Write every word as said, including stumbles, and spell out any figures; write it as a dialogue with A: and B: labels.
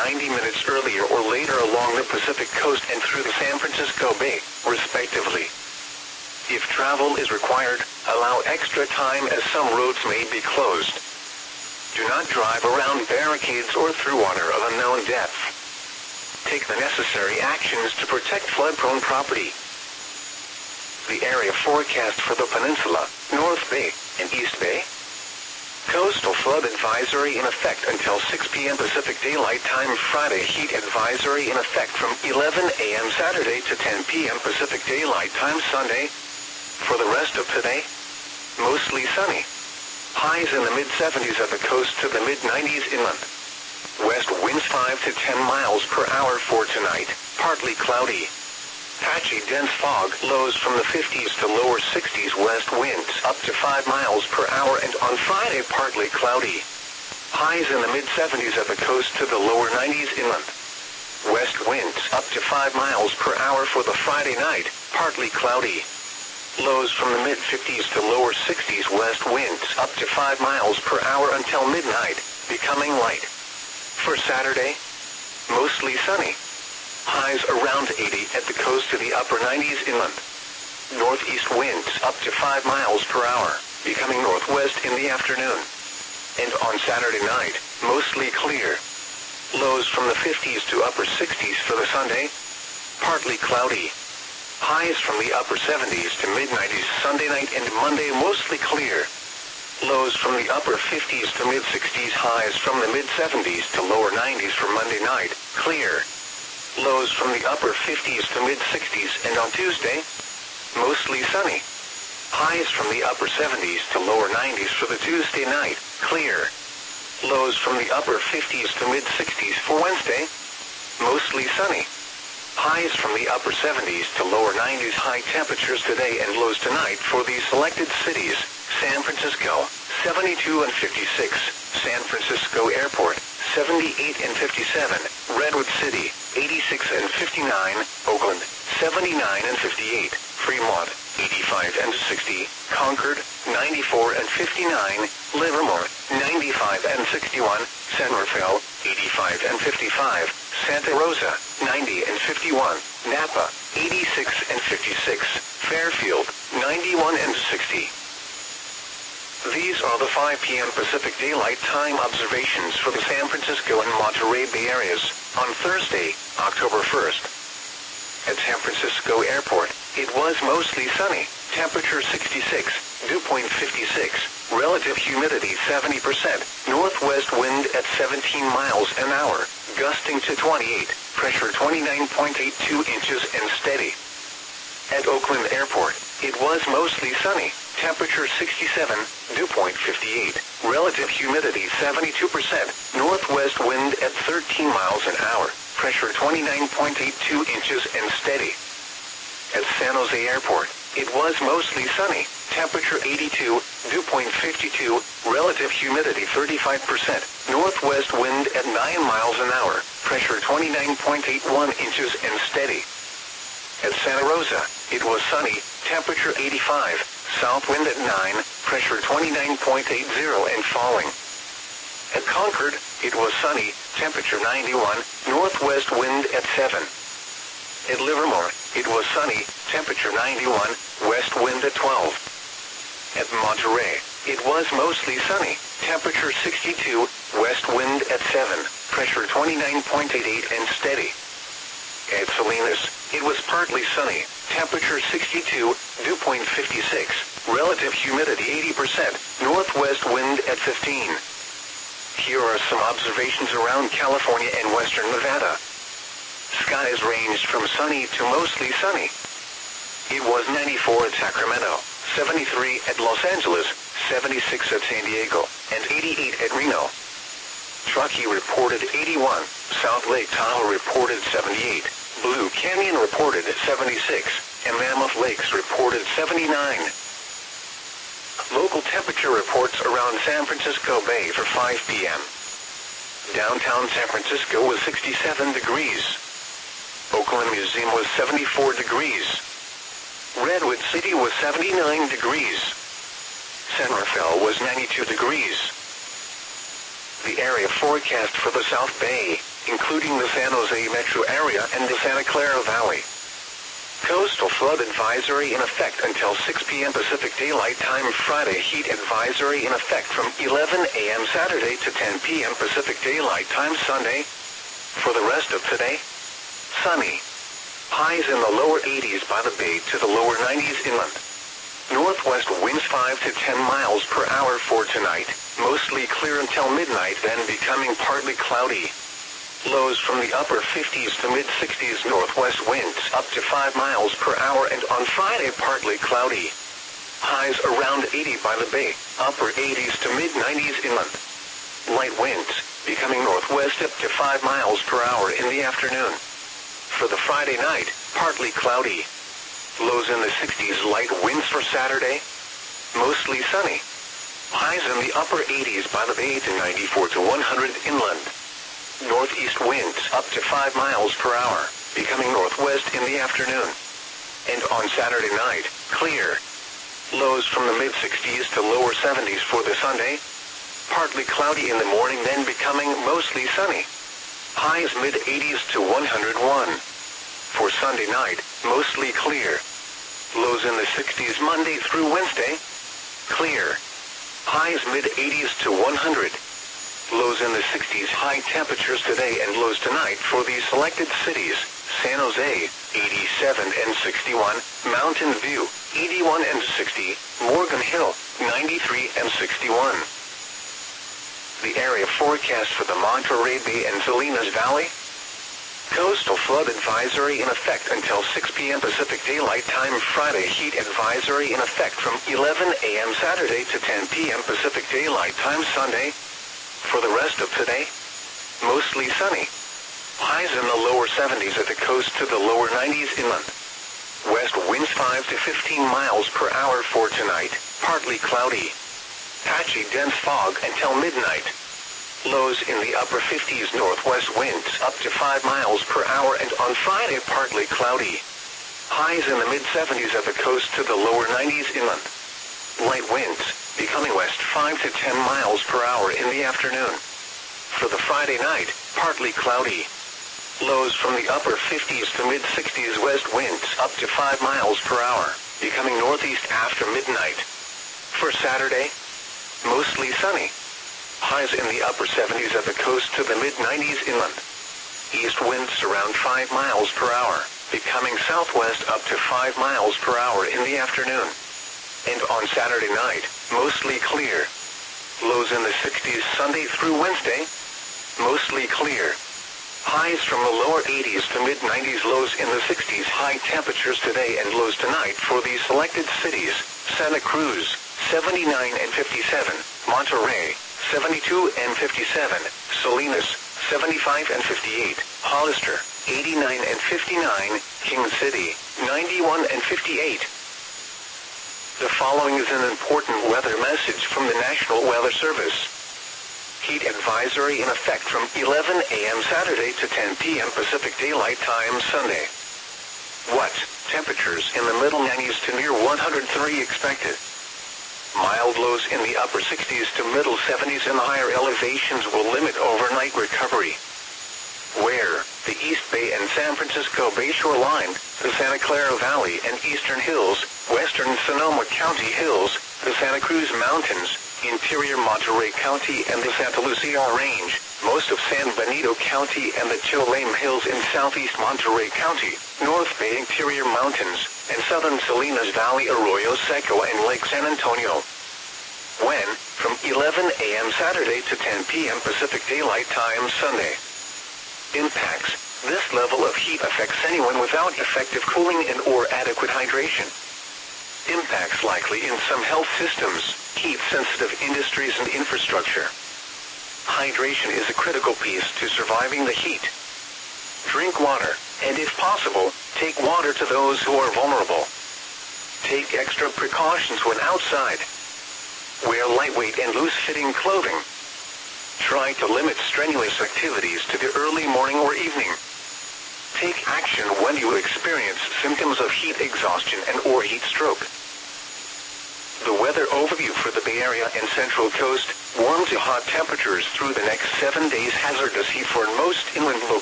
A: ninety minutes earlier or later along the Pacific coast and through the San Francisco Bay, respectively. If travel is required, allow extra time as some roads may be closed. Do not drive around barricades or through water of unknown depth. Take the necessary actions to protect flood-prone property. The area forecast for the peninsula, North Bay, and East Bay. Coastal flood advisory in effect until six p m Pacific Daylight Time Friday. Heat advisory in effect from eleven a m Saturday to ten p m Pacific Daylight Time Sunday. For the rest of today, mostly sunny. Highs in the mid seventies at the coast to the mid nineties inland. West winds five to ten miles per hour for tonight, partly cloudy. Patchy dense fog, lows from the fifties to lower sixties, west winds up to five miles per hour, and on Friday partly cloudy. Highs in the mid seventies at the coast to the lower nineties inland. West winds up to five miles per hour for the Friday night, partly cloudy. Lows from the mid fifties to lower sixties, west winds up to five miles per hour until midnight, becoming light. For Saturday, mostly sunny. Highs around eighty at the coast to the upper nineties inland. Northeast winds up to five miles per hour, becoming northwest in the afternoon. And on Saturday night, mostly clear. Lows from the fifties to upper sixties for the Sunday. Partly cloudy. Highs from the upper seventies to mid-nineties Sunday night and Monday, mostly clear. Lows from the upper fifties to mid-sixties, highs from the mid-seventies to lower nineties for Monday night, clear. Lows from the upper fifties to mid-sixties, and on Tuesday, mostly sunny. Highs from the upper seventies to lower nineties for the Tuesday night, clear. Lows from the upper fifties to mid-sixties for Wednesday, mostly sunny. Highs from the upper seventies to lower nineties, high temperatures today and lows tonight for these selected cities: San Francisco, seventy-two and fifty-six, San Francisco Airport, seventy-eight and fifty-seven, Redwood City, eighty-six and fifty-nine, Oakland, seventy-nine and fifty-eight, Fremont, eighty-five and sixty, Concord, ninety-four and fifty-nine, Livermore, ninety-five and sixty-one, San Rafael, eighty-five and fifty-five, Santa Rosa, ninety and fifty-one, Napa, eighty-six and fifty-six, Fairfield, ninety-one and sixty. These are the five p m Pacific Daylight Time observations for the San Francisco and Monterey Bay areas on Thursday, October first. At San Francisco Airport, it was mostly sunny, temperature sixty-six, dew point fifty-six, relative humidity seventy percent, northwest wind at seventeen miles an hour, gusting to twenty-eight, pressure twenty-nine point eight two inches and steady. At Oakland Airport, it was mostly sunny, temperature sixty-seven, dew point fifty-eight, relative humidity seventy-two percent, northwest wind at thirteen miles an hour, pressure twenty-nine point eight two inches and steady. At San Jose Airport, it was mostly sunny, temperature eighty-two, dew point fifty-two, relative humidity thirty-five percent, northwest wind at nine miles an hour, pressure twenty-nine point eight one inches and steady. At Santa Rosa, it was sunny, temperature eighty-five, south wind at nine, pressure twenty-nine point eight zero and falling. At Concord, it was sunny, temperature ninety-one, northwest wind at seven. At Livermore, it was sunny, temperature ninety-one, west wind at twelve. At Monterey, it was mostly sunny, temperature sixty-two, west wind at seven, pressure twenty-nine point eight eight and steady. At Salinas, it was partly sunny, temperature sixty-two, dew point fifty-six, relative humidity eighty percent, northwest wind at fifteen. Here are some observations around California and western Nevada. Skies ranged from sunny to mostly sunny. It was ninety-four at Sacramento, seventy-three at Los Angeles, seventy-six at San Diego, and eighty-eight at Reno. Truckee reported eighty-one, South Lake Tahoe reported seventy-eight, Blue Canyon reported seventy-six, and Mammoth Lakes reported seventy-nine. Local temperature reports around San Francisco Bay for five p m Downtown San Francisco was sixty-seven degrees. Oakland Museum was seventy-four degrees. Redwood City was seventy-nine degrees. San Rafael was ninety-two degrees. The area forecast for the South Bay, including the San Jose metro area and the Santa Clara Valley. Coastal flood advisory in effect until six p m Pacific Daylight Time. Friday heat advisory in effect from eleven a m Saturday to ten p m Pacific Daylight Time Sunday. For the rest of today, sunny. Highs in the lower eighties by the bay to the lower nineties inland. Northwest winds five to ten miles per hour for tonight, mostly clear until midnight, then becoming partly cloudy. Lows from the upper fifties to mid-sixties, northwest winds up to five miles per hour, and on Friday partly cloudy. Highs around eighty by the bay, upper eighties to mid-nineties inland. Light winds, becoming northwest up to five miles per hour in the afternoon. For the Friday night, partly cloudy. Lows in the sixties, light winds for Saturday. Mostly sunny. Highs in the upper eighties by the bay to ninety-four to one hundred inland. Northeast winds up to five miles per hour, becoming northwest in the afternoon. And on Saturday night, clear. Lows from the mid-sixties to lower seventies for the Sunday. Partly cloudy in the morning, then becoming mostly sunny. Highs mid-eighties to one hundred one. For Sunday night, mostly clear. Lows in the sixties Monday through Wednesday. Clear. Highs mid-eighties to one hundred. Lows in the sixties, high temperatures today and lows tonight for these selected cities: San Jose, eighty-seven and sixty-one, Mountain View, eighty-one and sixty, Morgan Hill, ninety-three and sixty-one. The area forecast for the Monterey Bay and Salinas Valley. Coastal flood advisory in effect until six p m Pacific Daylight Time. Friday heat advisory in effect from eleven a m Saturday to ten p m Pacific Daylight Time Sunday. For the rest of today, mostly sunny. Highs in the lower seventies at the coast to the lower nineties inland. West winds five to fifteen miles per hour for tonight, partly cloudy. Patchy dense fog until midnight. Lows in the upper fifties, northwest winds up to five miles per hour, and on Friday partly cloudy. Highs in the mid-seventies at the coast to the lower nineties inland. Light winds, becoming west five to ten miles per hour in the afternoon. For the Friday night, partly cloudy. Lows from the upper fifties to mid-sixties, west winds up to five miles per hour, becoming northeast after midnight. For Saturday, mostly sunny. Highs in the upper seventies at the coast to the mid-nineties inland. East winds around five miles per hour, becoming southwest up to five miles per hour in the afternoon. And on Saturday night, mostly clear. Lows in the sixties Sunday through Wednesday. Mostly clear. Highs from the lower eighties to mid-nineties, lows in the sixties. High temperatures today and lows tonight for these selected cities: Santa Cruz, seventy-nine and fifty-seven, Monterey, seventy-two and fifty-seven, Salinas, seventy-five and fifty-eight, Hollister, eighty-nine and fifty-nine, King City, ninety-one and fifty-eight. The following is an important weather message from the National Weather Service. Heat advisory in effect from eleven a m Saturday to ten p m Pacific Daylight Time Sunday. What? Temperatures in the middle nineties to near one hundred three expected. Mild lows in the upper sixties to middle seventies in the higher elevations will limit overnight recovery. Where? The East Bay and San Francisco Bay shoreline, the Santa Clara Valley and Eastern Hills, western Sonoma County Hills, the Santa Cruz Mountains, interior Monterey County and the Santa Lucia Range, most of San Benito County and the Cholame Hills in southeast Monterey County, North Bay interior mountains, and southern Salinas Valley, Arroyo Seco and Lake San Antonio. When? From eleven a m Saturday to ten p m Pacific Daylight Time Sunday. Impacts. This level of heat affects anyone without effective cooling and or adequate hydration. Impacts likely in some health systems, heat-sensitive industries and infrastructure. Hydration is a critical piece to surviving the heat. Drink water, and if possible, take water to those who are vulnerable. Take extra precautions when outside. Wear lightweight and loose-fitting clothing. Try to limit strenuous activities to the early morning or evening. Take action when you experience symptoms of heat exhaustion and or heat stroke. The weather overview for the Bay Area and Central Coast: warm to hot temperatures through the next seven days. Hazardous heat for most inland locations.